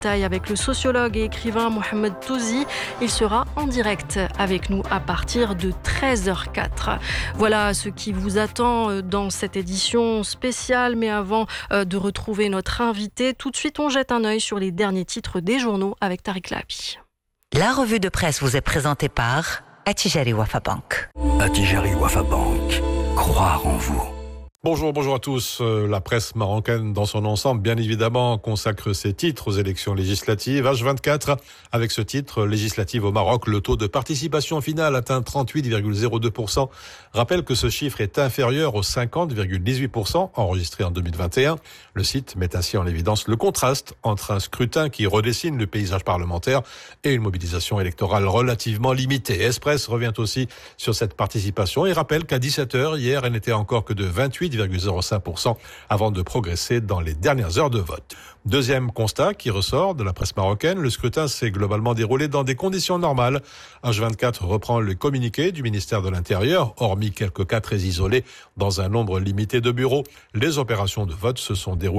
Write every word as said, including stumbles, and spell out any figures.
détails avec le sociologue et écrivain Mohamed Touzi. Il sera en direct avec nous à partir de treize heures zéro quatre. Voilà ce qui vous attend dans cette édition spéciale. Mais avant de retrouver notre invité, tout de suite on jette un œil sur les derniers titres des journaux avec Tariq Lahabi. La revue de presse vous est présentée par Attijari Wafa Bank. Attijari Wafa Bank. Croire en vous. Bonjour, bonjour à tous. La presse marocaine dans son ensemble, bien évidemment, consacre ses titres aux élections législatives. H vingt-quatre, avec ce titre, législative au Maroc, le taux de participation finale atteint trente-huit virgule zéro deux pour cent. Rappelle que ce chiffre est inférieur aux cinquante virgule dix-huit pour cent enregistrés en deux mille vingt et un. Le site met ainsi en évidence le contraste entre un scrutin qui redessine le paysage parlementaire et une mobilisation électorale relativement limitée. Express revient aussi sur cette participation et rappelle qu'à dix-sept heures, hier, elle n'était encore que de vingt-huit virgule zéro cinq pour cent avant de progresser dans les dernières heures de vote. Deuxième constat qui ressort de la presse marocaine, le scrutin s'est globalement déroulé dans des conditions normales. H vingt-quatre reprend le communiqué du ministère de l'Intérieur, hormis quelques cas très isolés dans un nombre limité de bureaux. Les opérations de vote se sont déroulées